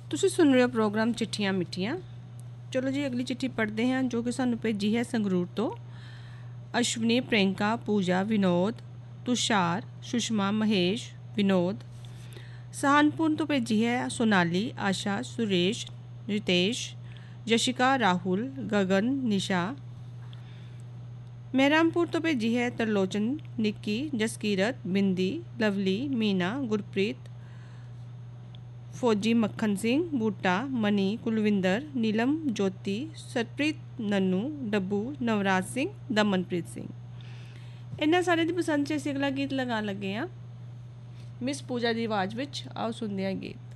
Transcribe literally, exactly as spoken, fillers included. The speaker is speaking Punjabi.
ਤੁਸੀਂ ਸੁਣ ਰਹੇ ਹੋ ਪ੍ਰੋਗਰਾਮ ਚਿੱਠੀਆਂ ਮਿੱਠੀਆਂ। ਚਲੋ ਜੀ ਅਗਲੀ ਚਿੱਠੀ ਪੜ੍ਹਦੇ ਹਾਂ ਜੋ ਕਿ ਸਾਨੂੰ ਭੇਜੀ ਹੈ ਸੰਗਰੂਰ ਤੋਂ। ਅਸ਼ਵਨੀ, ਪ੍ਰਿयंका, ਪੂਜਾ, ਵਿਨੋਦ, ਤੁਸ਼ਾਰ, ਸੁਸ਼ਮਾ, ਮਹੇਸ਼, ਵਿਨੋਦ। ਸਹਾਨਪੁਰ ਤੋਂ ਭੇਜੀ ਹੈ ਸੋਨਾਲੀ, ਆਸ਼ਾ, ਸੁਰੇਸ਼, ਰਿਤੇਸ਼, ਯਸ਼ਿਕਾ, ਰਾਹੁਲ, ਗਗਨ, ਨਿਸ਼ਾ। ਮਹਿਰਾਮਪੁਰ ਤੋਂ ਭੇਜੀ ਹੈ ਤਰਲੋਚਨ, ਨਿੱਕੀ, ਜਸਕੀਰਤ, ਬਿੰਦੀ, ਲਵਲੀ, ਮੀਨਾ, ਗੁਰਪ੍ਰੀਤ, फौजी, मक्खन सिंह, बूटा, मनी, कुलविंदर, नीलम, ज्योति, सरप्रीत, नन्नू, डब्बू, नवराज सिंह, दमनप्रीत सिंह। इन्होंने सारे की पसंद से असी अगला गीत लगा लगे हाँ मिस पूजा की आवाज़ में। आओ सुनते हैं गीत।